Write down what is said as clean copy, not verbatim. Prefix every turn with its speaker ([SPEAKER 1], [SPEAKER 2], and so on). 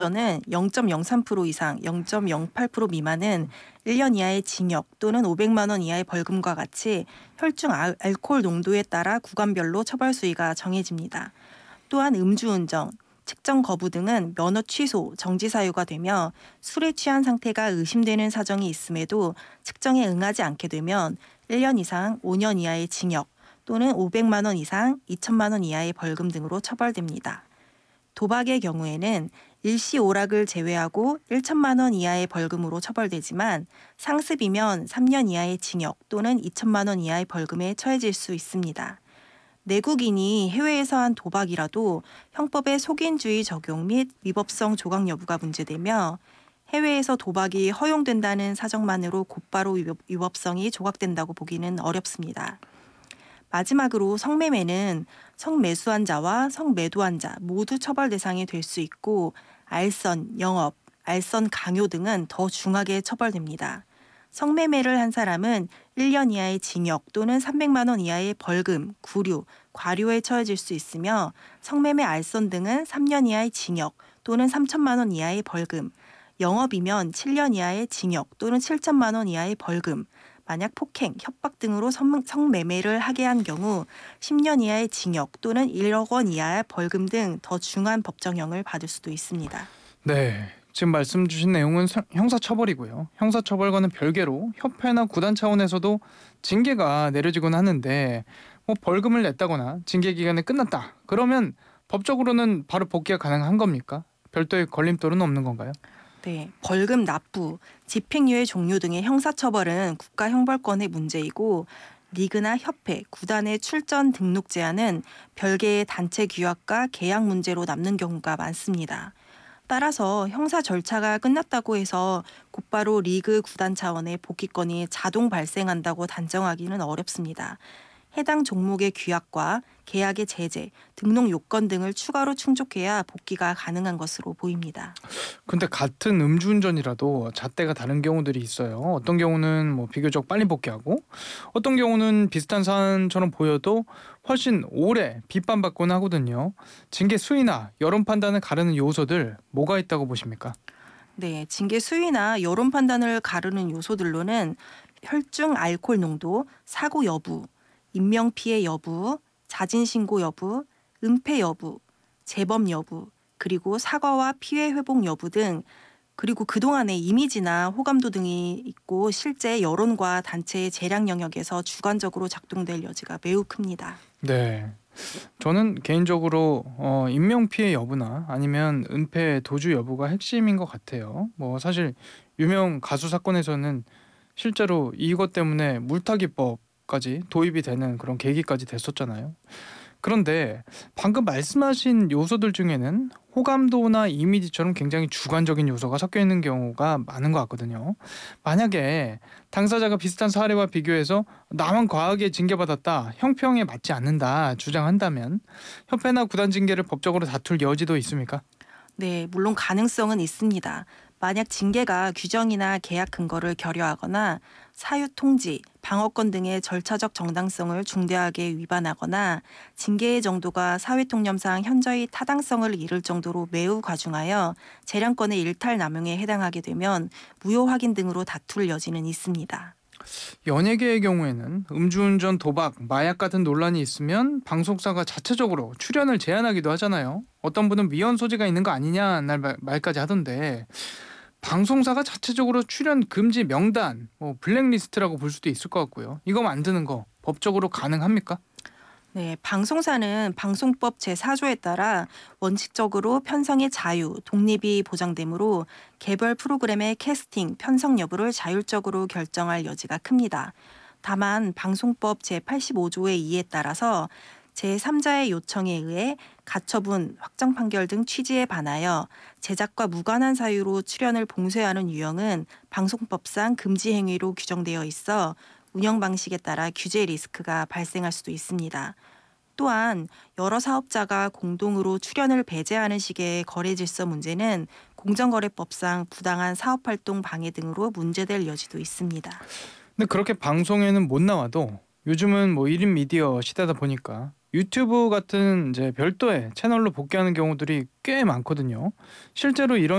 [SPEAKER 1] 는 0.03% 이상 0.08% 미만은 1년 이하의 징역 또는 500만 원 이하의 벌금과 같이 혈중 알코올 농도에 따라 구간별로 처벌 수위가 정해집니다. 또한 음주운전, 측정 거부 등은 면허 취소, 정지 사유가 되며 술에 취한 상태가 의심되는 사정이 있음에도 측정에 응하지 않게 되면 1년 이상 5년 이하의 징역 또는 500만 원 이상 2천만 원 이하의 벌금 등으로 처벌됩니다. 도박의 경우에는 일시 오락을 제외하고 1천만 원 이하의 벌금으로 처벌되지만 상습이면 3년 이하의 징역 또는 2천만 원 이하의 벌금에 처해질 수 있습니다. 내국인이 해외에서 한 도박이라도 형법의 속인주의 적용 및 위법성 조각 여부가 문제되며 해외에서 도박이 허용된다는 사정만으로 곧바로 위법성이 조각된다고 보기는 어렵습니다. 마지막으로 성매매는 성매수한 자와 성매도한 자 모두 처벌 대상이 될 수 있고 알선, 영업, 알선 강요 등은 더 중하게 처벌됩니다. 성매매를 한 사람은 1년 이하의 징역 또는 300만 원 이하의 벌금, 구류, 과료에 처해질 수 있으며 성매매 알선 등은 3년 이하의 징역 또는 3천만 원 이하의 벌금, 영업이면 7년 이하의 징역 또는 7천만 원 이하의 벌금, 만약 폭행, 협박 등으로 성매매를 하게 한 경우 10년 이하의 징역 또는 1억 원 이하의 벌금 등 더 중한 법정형을 받을 수도 있습니다.
[SPEAKER 2] 네, 지금 말씀 주신 내용은 형사처벌이고요. 형사처벌과는 별개로 협회나 구단 차원에서도 징계가 내려지곤 하는데 뭐 벌금을 냈다거나 징계 기간이 끝났다. 그러면 법적으로는 바로 복귀가 가능한 겁니까? 별도의 걸림돌은 없는 건가요?
[SPEAKER 1] 네, 벌금 납부, 집행유예 종료 등의 형사처벌은 국가형벌권의 문제이고 리그나 협회, 구단의 출전 등록 제한은 별개의 단체 규약과 계약 문제로 남는 경우가 많습니다. 따라서 형사 절차가 끝났다고 해서 곧바로 리그 구단 차원의 복귀권이 자동 발생한다고 단정하기는 어렵습니다. 해당 종목의 규약과 계약의 제재, 등록 요건 등을 추가로 충족해야 복귀가 가능한 것으로 보입니다.
[SPEAKER 2] 근데 같은 음주운전이라도 잣대가 다른 경우들이 있어요. 어떤 경우는 뭐 비교적 빨리 복귀하고 어떤 경우는 비슷한 사안처럼 보여도 훨씬 오래 비판받곤 하거든요. 징계 수위나 여론 판단을 가르는 요소들 뭐가 있다고 보십니까?
[SPEAKER 1] 네, 징계 수위나 여론 판단을 가르는 요소들로는 혈중 알코올 농도, 사고 여부, 인명 피해 여부, 자진 신고 여부, 은폐 여부, 재범 여부, 그리고 사과와 피해 회복 여부 등 그리고 그동안의 이미지나 호감도 등이 있고 실제 여론과 단체의 재량 영역에서 주관적으로 작동될 여지가 매우 큽니다.
[SPEAKER 2] 네. 저는 개인적으로 인명 피해 여부나 아니면 은폐 도주 여부가 핵심인 것 같아요. 뭐 사실 유명 가수 사건에서는 실제로 이것 때문에 물타기법까지 도입이 되는 그런 계기까지 됐었잖아요. 그런데 방금 말씀하신 요소들 중에는 호감도나 이미지처럼 굉장히 주관적인 요소가 섞여 있는 경우가 많은 것 같거든요. 만약에 당사자가 비슷한 사례와 비교해서 나만 과하게 징계받았다, 형평에 맞지 않는다 주장한다면 협회나 구단 징계를 법적으로 다툴 여지도 있습니까?
[SPEAKER 1] 네, 물론 가능성은 있습니다. 만약 징계가 규정이나 계약 근거를 결여하거나 사유 통지, 방어권 등의 절차적 정당성을 중대하게 위반하거나 징계의 정도가 사회통념상 현저히 타당성을 잃을 정도로 매우 과중하여 재량권의 일탈 남용에 해당하게 되면 무효 확인 등으로 다툴 여지는 있습니다.
[SPEAKER 2] 연예계의 경우에는 음주운전, 도박, 마약 같은 논란이 있으면 방송사가 자체적으로 출연을 제한하기도 하잖아요. 어떤 분은 위헌 소지가 있는 거 아니냐 말까지 하던데 방송사가 자체적으로 출연 금지 명단, 뭐 블랙리스트라고 볼 수도 있을 것 같고요. 이거 만드는 거 법적으로 가능합니까?
[SPEAKER 1] 네, 방송사는 방송법 제4조에 따라 원칙적으로 편성의 자유, 독립이 보장되므로 개별 프로그램의 캐스팅, 편성 여부를 자율적으로 결정할 여지가 큽니다. 다만 방송법 제85조의 2에 따라서 제3자의 요청에 의해 가처분, 확정 판결 등 취지에 반하여 제작과 무관한 사유로 출연을 봉쇄하는 유형은 방송법상 금지 행위로 규정되어 있어 운영 방식에 따라 규제 리스크가 발생할 수도 있습니다. 또한 여러 사업자가 공동으로 출연을 배제하는 식의 거래 질서 문제는 공정거래법상 부당한 사업활동 방해 등으로 문제될 여지도 있습니다.
[SPEAKER 2] 근데 그렇게 방송에는 못 나와도 요즘은 뭐 1인 미디어 시대다 보니까 유튜브 같은 이제 별도의 채널로 복귀하는 경우들이 꽤 많거든요. 실제로 이런